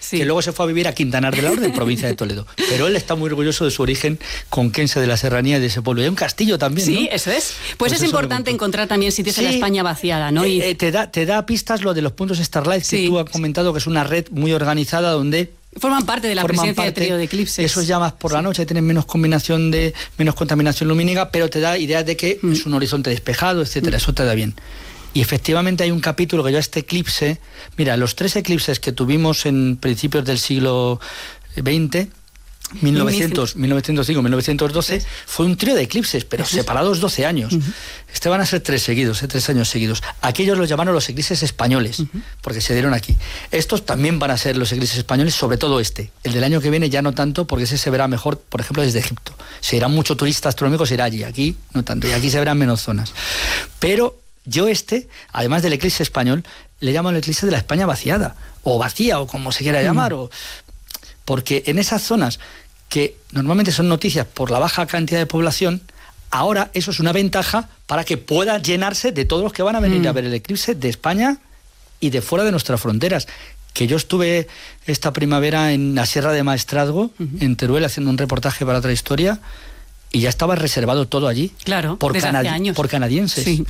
que luego se fue a vivir a Quintanar de la Orden, provincia de Toledo. Pero él está muy orgulloso de su origen conquense de la serranía de ese pueblo. Y hay un castillo también, Sí, ¿no? eso es. Pues es importante encontrar también sitios en la España vaciada, ¿no? Te da pistas lo de los puntos Starlight, que tú has comentado, que es una red muy organizada donde forman parte de la presencia de periodo de eclipses. Eso es ya más por la noche, tienen menos contaminación lumínica, pero te da idea de que es un horizonte despejado, etcétera. Eso te da bien. Y efectivamente hay un capítulo que yo este eclipse, mira, los 3 eclipses que tuvimos en principios del siglo XX, 1905, 1912, fue un trío de eclipses, pero separados 12 años. Este van a ser 3 seguidos, 3 años seguidos. Aquellos los llamaron los eclipses españoles, porque se dieron aquí. Estos también van a ser los eclipses españoles, sobre todo este. El del año que viene ya no tanto, porque ese se verá mejor, por ejemplo, desde Egipto. Se irán mucho turista astronómico, se irá allí. Aquí no tanto, y aquí se verán menos zonas. Pero yo además del eclipse español, le llamo el eclipse de la España vaciada, o vacía, o como se quiera llamar, porque en esas zonas que normalmente son noticias por la baja cantidad de población, ahora eso es una ventaja para que pueda llenarse de todos los que van a venir a ver el eclipse de España y de fuera de nuestras fronteras. Que yo estuve esta primavera en la Sierra de Maestrazgo, en Teruel, haciendo un reportaje para Otra Historia, y ya estaba reservado todo allí. Claro, por canadienses. Sí.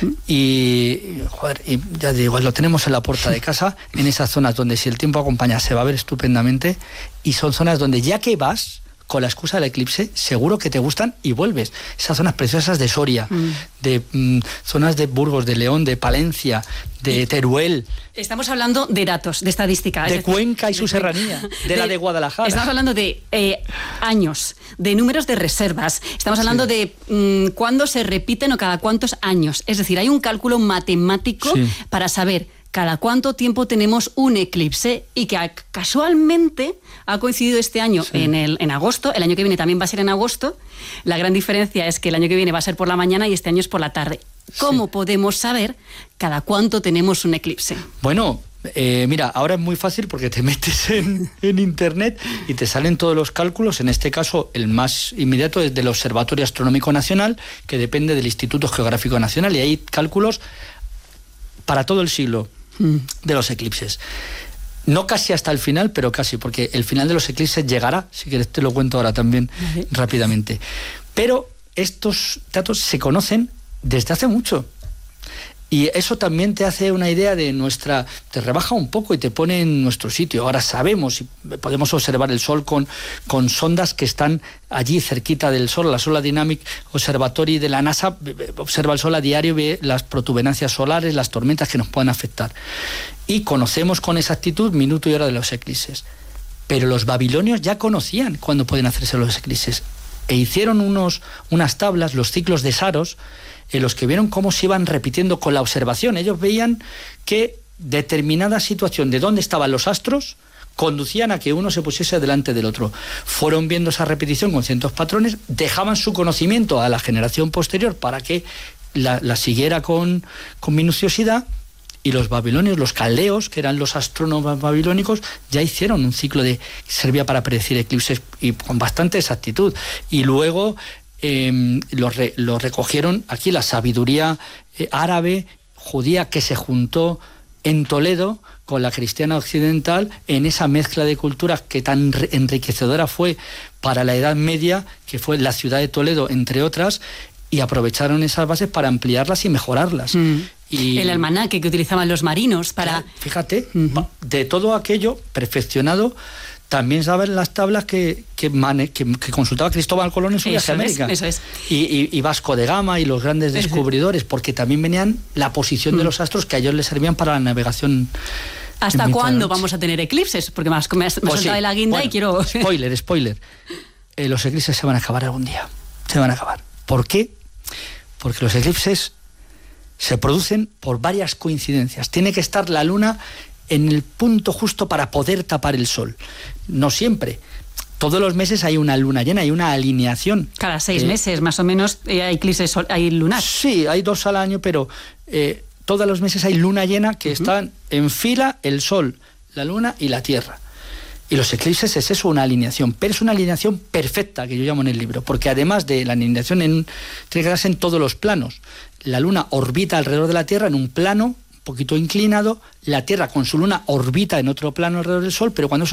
Y ya digo, lo tenemos en la puerta de casa, en esas zonas donde si el tiempo acompaña se va a ver estupendamente, y son zonas donde ya que vas con la excusa del eclipse, seguro que te gustan y vuelves. Esas zonas preciosas de Soria, de zonas de Burgos, de León, de Palencia, de Teruel. Estamos hablando de datos, de estadística. De Cuenca y su serranía, la de Guadalajara. Estamos hablando de años, de números de reservas. Estamos hablando de cuándo se repiten o cada cuántos años. Es decir, hay un cálculo matemático para saber cada cuánto tiempo tenemos un eclipse, y que casualmente ha coincidido este año en agosto. El año que viene también va a ser en agosto. La gran diferencia es que el año que viene va a ser por la mañana y este año es por la tarde. ¿Cómo podemos saber cada cuánto tenemos un eclipse? Bueno, mira, ahora es muy fácil porque te metes en internet y te salen todos los cálculos. En este caso, el más inmediato es del Observatorio Astronómico Nacional, que depende del Instituto Geográfico Nacional, y hay cálculos para todo el siglo de los eclipses. No casi hasta el final, pero casi, porque el final de los eclipses llegará. Si quieres te lo cuento ahora también rápidamente. Pero estos datos se conocen desde hace mucho. Y eso también te hace una idea de te rebaja un poco y te pone en nuestro sitio. Ahora sabemos y podemos observar el Sol con sondas que están allí cerquita del Sol. La Solar Dynamic Observatory de la NASA observa el Sol a diario, ve las protuberancias solares, las tormentas que nos pueden afectar. Y conocemos con exactitud minuto y hora de los eclipses. Pero los babilonios ya conocían cuándo pueden hacerse los eclipses. E hicieron unas tablas, los ciclos de Saros, en los que vieron cómo se iban repitiendo con la observación. Ellos veían que determinada situación de dónde estaban los astros conducían a que uno se pusiese delante del otro. Fueron viendo esa repetición con ciertos patrones, dejaban su conocimiento a la generación posterior para que la siguiera con minuciosidad, y los babilonios, los caldeos, que eran los astrónomos babilónicos, ya hicieron un ciclo que servía para predecir eclipses y con bastante exactitud. Y luego lo recogieron aquí la sabiduría árabe, judía, que se juntó en Toledo con la cristiana occidental en esa mezcla de culturas que tan enriquecedora fue para la Edad Media, que fue la ciudad de Toledo, entre otras, y aprovecharon esas bases para ampliarlas y mejorarlas. Y el almanaque que utilizaban los marinos para... Fíjate, de todo aquello perfeccionado. También saben las tablas que consultaba Cristóbal Colón en su viaje a América. Eso es. Y Vasco de Gama y los grandes descubridores, porque también venían la posición de los astros que a ellos les servían para la navegación. ¿Hasta cuándo vamos a tener eclipses? Porque me has soltado de la guinda y quiero... Spoiler. Los eclipses se van a acabar algún día. Se van a acabar. ¿Por qué? Porque los eclipses se producen por varias coincidencias. Tiene que estar la luna en el punto justo para poder tapar el sol. No siempre. Todos los meses hay una luna llena, hay una alineación. Cada 6 meses, más o menos, hay eclipses, hay lunar. Sí, hay 2 al año, pero todos los meses hay luna llena que están en fila el sol, la luna y la tierra. Y los eclipses es eso, una alineación, pero es una alineación perfecta, que yo llamo en el libro, porque además de la alineación tiene que darse en todos los planos. La luna orbita alrededor de la Tierra en un plano un poquito inclinado, la Tierra con su luna orbita en otro plano alrededor del Sol, pero cuando